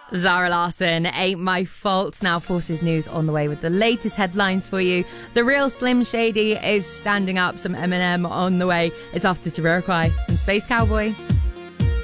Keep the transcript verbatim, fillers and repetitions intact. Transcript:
Zara Larsson, Ain't My Fault. Now Forces News on the way with the latest headlines for you. The Real Slim Shady is standing up. Some Eminem on the way. It's after Jamiroquai and Space Cowboy.